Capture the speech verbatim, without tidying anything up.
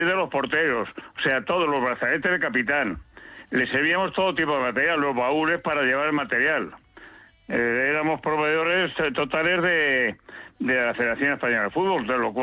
de los porteros, o sea, todos los brazaletes de capitán. Les servíamos todo tipo de material, los baúles para llevar el material. Eh, éramos proveedores totales de, de la Federación Española de Fútbol, de lo cual